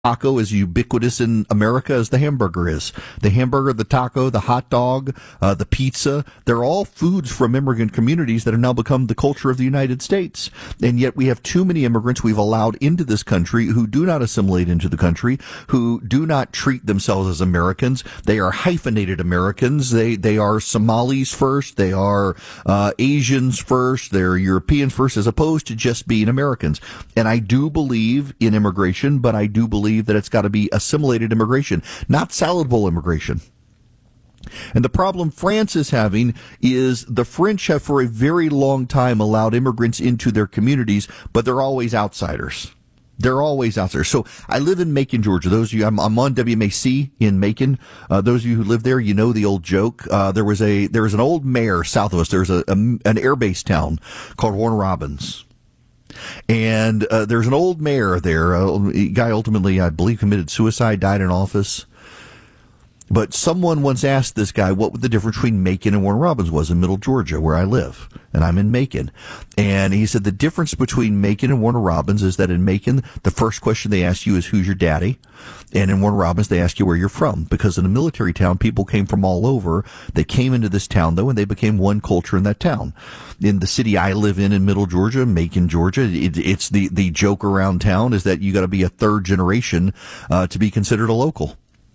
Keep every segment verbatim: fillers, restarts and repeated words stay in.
taco is ubiquitous in America as the hamburger is. The hamburger, the taco, the hot dog, uh, the pizza, they're all foods from immigrant communities that have now become the culture of the United States. And yet we have too many immigrants we've allowed into this country who do not assimilate into the country, who do not treat themselves as Americans. They are hyphenated Americans. They, they are Somalis first. They are uh, Asians first. They're Europeans first, as opposed to just being Americans. And I do believe in immigration, but I do believe that it's got to be assimilated immigration, not salad bowl immigration. And the problem France is having is the French have for a very long time allowed immigrants into their communities, but they're always outsiders. They're always outsiders. So I live in Macon, Georgia. Those of you, I'm, I'm on W M A C in Macon. Uh, those of you who live there, you know the old joke. Uh, there was a there was an old mayor south of us. There's a, a an air base town called Warner Robins. And uh, there's an old mayor there, a guy ultimately, I believe, committed suicide, died in office. But someone once asked this guy what the difference between Macon and Warner Robins was in Middle Georgia, where I live. And I'm in Macon. And he said the difference between Macon and Warner Robins is that in Macon, the first question they ask you is, who's your daddy? And in Warner Robins, they ask you where you're from. Because in a military town, people came from all over. They came into this town, though, and they became one culture in that town. In the city I live in, in Middle Georgia, Macon, Georgia, it, it's the, the joke around town is that you got to be a third generation uh, to be considered a local.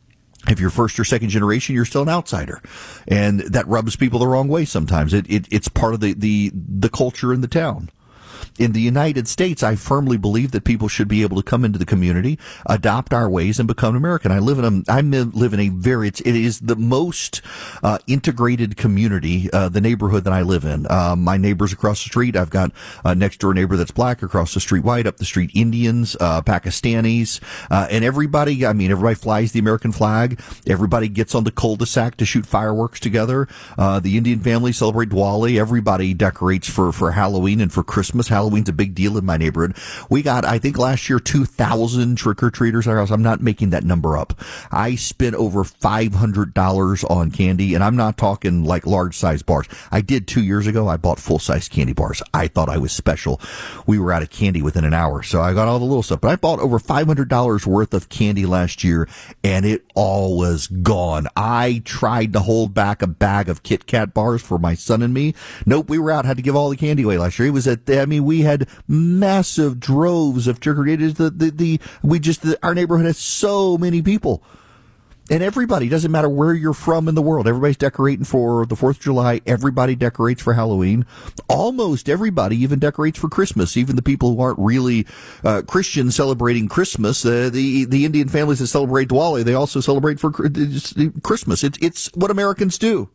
If you're first or second generation, you're still an outsider. And that rubs people the wrong way sometimes. It, it it's part of the, the, the culture in the town. In the United States, I firmly believe that people should be able to come into the community, adopt our ways, and become American. I live in a, I live in a very, it's, it is the most uh, integrated community, uh, the neighborhood that I live in. Uh, my neighbors across the street, I've got a next door neighbor that's black, across the street white, up the street Indians, uh, Pakistanis, uh, and everybody, I mean, everybody flies the American flag. Everybody gets on the cul-de-sac to shoot fireworks together. Uh, the Indian families celebrate Diwali. Everybody decorates for, for Halloween and for Christmas. Halloween's a big deal in my neighborhood. We got, I think last year, two thousand trick-or-treaters at our house. I'm not making that number up. I spent over five hundred dollars on candy, and I'm not talking like large-size bars. I did two years ago. I bought full-size candy bars. I thought I was special. We were out of candy within an hour, so I got all the little stuff. But I bought over five hundred dollars worth of candy last year, and it all was gone. I tried to hold back a bag of Kit Kat bars for my son and me. Nope, we were out. Had to give all the candy away last year. It was at, I mean, we had massive droves of trick-or-treaters. The, the, the, we just, the, our neighborhood has so many people. And everybody, doesn't matter where you're from in the world, everybody's decorating for the fourth of July. Everybody decorates for Halloween. Almost everybody even decorates for Christmas. Even the people who aren't really uh, Christians celebrating Christmas, uh, the the Indian families that celebrate Diwali, they also celebrate for Christmas. It's, it's what Americans do.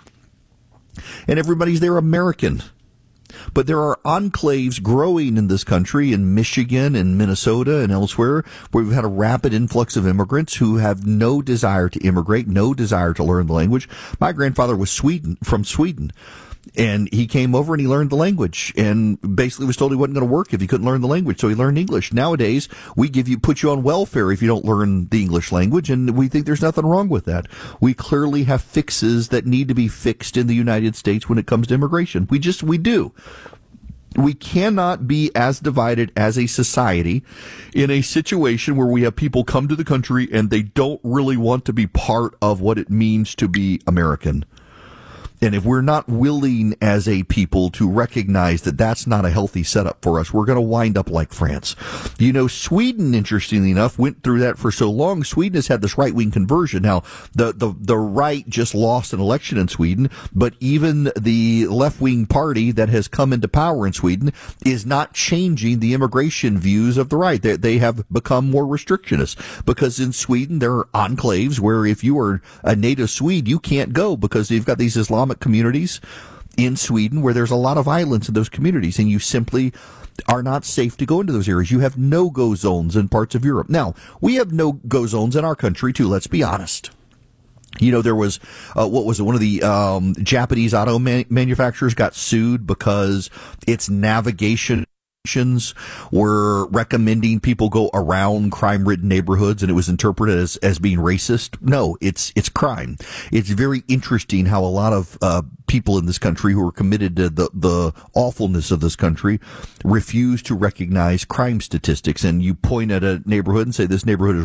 And everybody's there American. But there are enclaves growing in this country, in Michigan and Minnesota and elsewhere, where we've had a rapid influx of immigrants who have no desire to immigrate, no desire to learn the language. My grandfather was Sweden, from Sweden. And he came over and he learned the language and basically was told he wasn't going to work if he couldn't learn the language. So he learned English. Nowadays, we give you, put you on welfare if you don't learn the English language. And we think there's nothing wrong with that. We clearly have fixes that need to be fixed in the United States when it comes to immigration. We just, we do. We cannot be as divided as a society in a situation where we have people come to the country and they don't really want to be part of what it means to be American. And if we're not willing as a people to recognize that that's not a healthy setup for us, we're going to wind up like France. You know, Sweden, interestingly enough, went through that for so long. Sweden has had this right-wing conversion. Now, the, the, the right just lost an election in Sweden, but even the left-wing party that has come into power in Sweden is not changing the immigration views of the right. They, they have become more restrictionist because in Sweden there are enclaves where if you are a native Swede, you can't go because you've got these Islamic communities in Sweden where there's a lot of violence in those communities, and you simply are not safe to go into those areas. You have no-go zones in parts of Europe. Now, we have no-go zones in our country, too, let's be honest. You know, there was, uh, what was it, one of the um, Japanese auto man- manufacturers got sued because its navigation were recommending people go around crime-ridden neighborhoods, and it was interpreted as, as being racist. No, it's it's crime. It's very interesting how a lot of uh, people in this country who are committed to the, the awfulness of this country refuse to recognize crime statistics. And you point at a neighborhood and say this neighborhood is